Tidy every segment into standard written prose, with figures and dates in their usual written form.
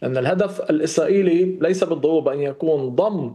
أن الهدف الإسرائيلي ليس بالضرورة أن يكون ضم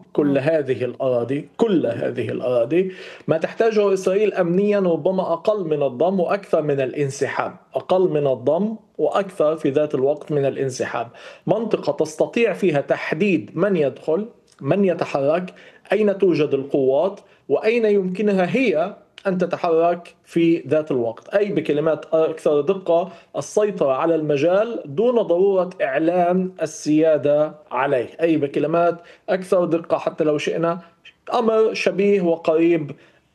كل هذه الأراضي. ما تحتاجه إسرائيل أمنيا ربما أقل من الضم وأكثر من الانسحاب، أقل من الضم وأكثر في ذات الوقت من الانسحاب. منطقة تستطيع فيها تحديد من يدخل، من يتحرك، أين توجد القوات، وأين يمكنها هي أن تتحرك في ذات الوقت. أي بكلمات أكثر دقة، السيطرة على المجال دون ضرورة إعلان السيادة عليه. أي بكلمات أكثر دقة، حتى لو شئنا أمر شبيه وقريب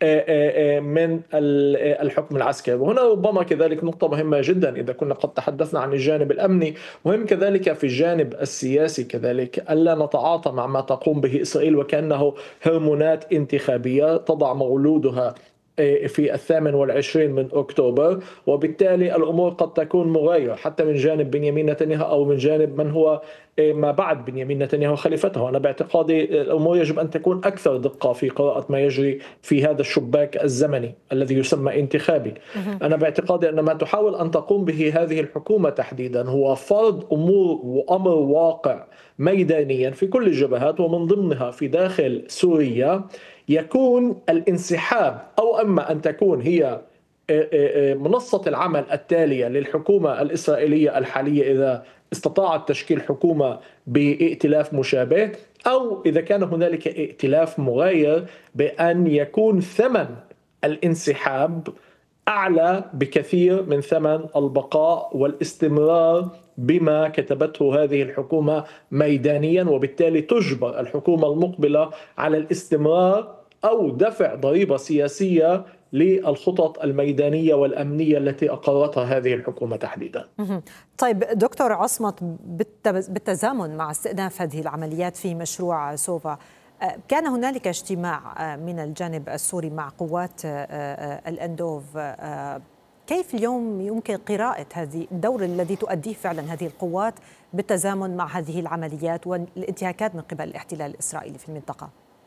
من الحكم العسكري. وهنا ربما كذلك نقطة مهمة جدا إذا كنا قد تحدثنا عن الجانب الأمني، مهم كذلك في الجانب السياسي كذلك ألا نتعاطى مع ما تقوم به إسرائيل وكأنه هرمونات انتخابية تضع مولودها في 28 من أكتوبر، وبالتالي الأمور قد تكون مغايرة حتى من جانب بنيامين نتنياهو أو من جانب من هو ما بعد بنيامين نتنياهو خليفته. أنا باعتقادي الأمور يجب أن تكون أكثر دقة في قراءة ما يجري في هذا الشباك الزمني الذي يسمى انتخابي. أنا باعتقادي أن ما تحاول أن تقوم به هذه الحكومة تحديدا هو فرض أمر واقع ميدانيا في كل الجبهات، ومن ضمنها في داخل سوريا يكون الانسحاب، أو أما أن تكون هي منصة العمل التالية للحكومة الإسرائيلية الحالية إذا استطاعت تشكيل حكومة بائتلاف مشابه، أو إذا كان هنالك ائتلاف مغاير بأن يكون ثمن الانسحاب أعلى بكثير من ثمن البقاء والاستمرار بما كتبته هذه الحكومة ميدانيا، وبالتالي تجبر الحكومة المقبلة على الاستمرار أو دفع ضريبة سياسية للخطط الميدانية والأمنية التي أقرتها هذه الحكومة تحديدا. طيب دكتور عصمت، بالتزامن مع استئناف هذه العمليات في مشروع سوفا، كان هنالك اجتماع من الجانب السوري مع قوات الأندوف. كيف اليوم يمكن قراءة هذه الدور الذي تؤديه فعلا هذه القوات بالتزامن مع هذه العمليات والانتهاكات من قبل الاحتلال الإسرائيلي في المنطقة؟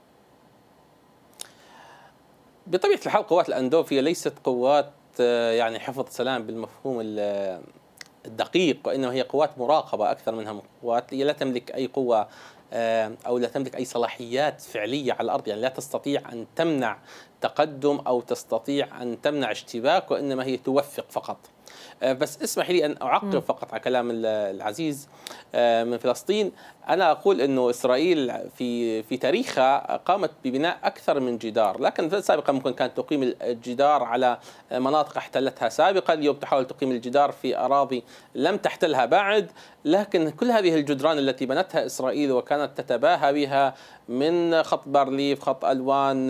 بطبيعة الحال قوات الأندوف هي ليست قوات يعني حفظ سلام بالمفهوم الدقيق، وإنما هي قوات مراقبة أكثر منها قوات. هي لا تملك أي قوة أو لا تملك أي صلاحيات فعلية على الأرض، يعني لا تستطيع أن تمنع تقدم أو تستطيع أن تمنع اشتباك، وإنما هي توفق فقط. بس اسمح لي أن أعقب فقط على كلام العزيز من فلسطين. أنا أقول أنه إسرائيل في تاريخها قامت ببناء أكثر من جدار، لكن سابقا ممكن كانت تقيم الجدار على مناطق احتلتها سابقا، اليوم تحاول تقيم الجدار في أراضي لم تحتلها بعد. لكن كل هذه الجدران التي بنتها إسرائيل وكانت تتباهى بها، من خط بارليف، خط ألوان،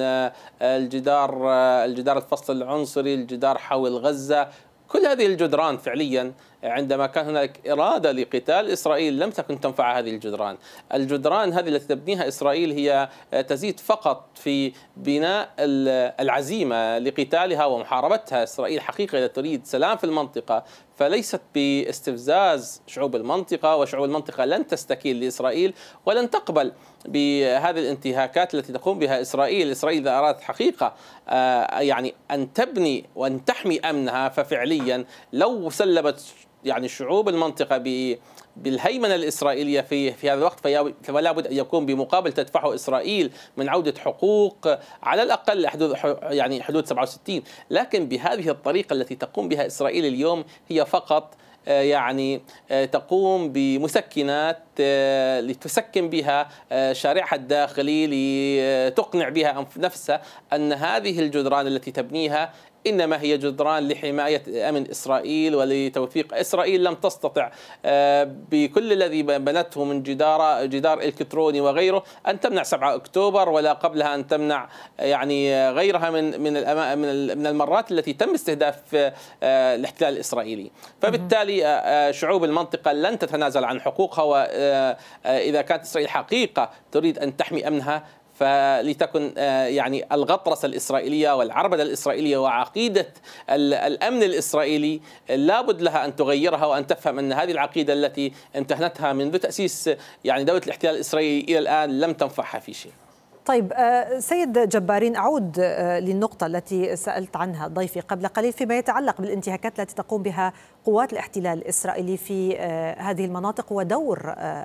الجدار الفصل العنصري، الجدار حول غزة، كل هذه الجدران فعليا عندما كان هناك إرادة لقتال إسرائيل لم تكن تنفع هذه الجدران. الجدران هذه التي تبنيها إسرائيل هي تزيد فقط في بناء العزيمة لقتالها ومحاربتها. إسرائيل حقيقة إذا تريد سلام في المنطقة فليست باستفزاز شعوب المنطقة، وشعوب المنطقة لن تستكين لإسرائيل ولن تقبل بهذه الانتهاكات التي تقوم بها إسرائيل. إسرائيل إذا أرادت حقيقة يعني أن تبني وأن تحمي أمنها، ففعليا لو سلمت يعني شعوب المنطقة بالهيمنة الإسرائيلية في هذا الوقت، فلا بد أن يكون بمقابل تدفعه إسرائيل من عودة حقوق على الأقل حدود 67. لكن بهذه الطريقة التي تقوم بها إسرائيل اليوم هي فقط يعني تقوم بمسكنات لتسكن بها شارعها الداخلي، لتقنع بها نفسها أن هذه الجدران التي تبنيها إنما هي جدران لحماية أمن إسرائيل ولتوثيق إسرائيل. لم تستطع بكل الذي بنته من جدار إلكتروني وغيره أن تمنع 7 أكتوبر، ولا قبلها أن تمنع يعني غيرها من المرات التي تم استهداف الاحتلال الإسرائيلي. فبالتالي شعوب المنطقة لن تتنازل عن حقوقها، وإذا كانت إسرائيل حقيقة تريد أن تحمي أمنها فلتكن يعني الغطرسة الإسرائيلية والعربدة الإسرائيلية وعقيدة الأمن الإسرائيلي لابد لها أن تغيرها، وأن تفهم أن هذه العقيدة التي امتهنتها منذ تأسيس يعني دولة الاحتلال الإسرائيلي إلى الآن لم تنفعها في شيء. طيب سيد جبارين، أعود للنقطة التي سألت عنها ضيفي قبل قليل فيما يتعلق بالانتهاكات التي تقوم بها قوات الاحتلال الإسرائيلي في هذه المناطق ودور